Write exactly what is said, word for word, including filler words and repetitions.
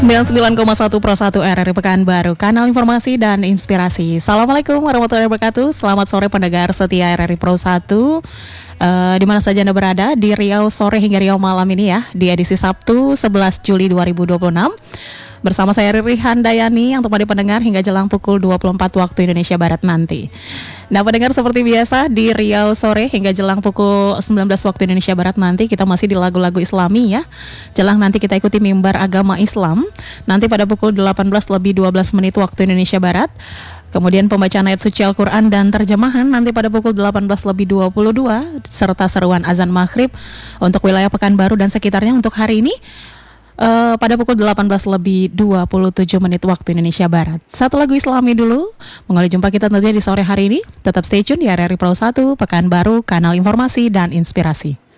sembilan puluh sembilan koma satu Pro satu R R I Pekanbaru, kanal informasi dan inspirasi. Assalamualaikum warahmatullahi wabarakatuh. Selamat sore pendengar setia R R I Pro satu, uh, di mana saja Anda berada, di Riau sore hingga Riau malam ini ya, di edisi Sabtu sebelas Juli dua ribu dua puluh enam. Bersama saya Riri Handayani yang temani pendengar hingga jelang pukul dua puluh empat waktu Indonesia Barat nanti. Nah pendengar, seperti biasa di Riau sore hingga jelang pukul sembilan belas waktu Indonesia Barat nanti, kita masih di lagu-lagu Islami ya. Jelang nanti kita ikuti mimbar agama Islam nanti pada pukul delapan belas lebih dua belas menit waktu Indonesia Barat. Kemudian pembacaan ayat suci Al-Quran dan terjemahan nanti pada pukul delapan belas lebih dua puluh dua, serta seruan azan maghrib untuk wilayah Pekanbaru dan sekitarnya untuk hari ini Uh, pada pukul delapan belas lebih dua puluh tujuh menit waktu Indonesia Barat. Satu lagu Islami dulu. Mengawali jumpa kita tentunya di sore hari ini. Tetap stay tune di R R I Pro satu, Pekanbaru, kanal informasi dan inspirasi.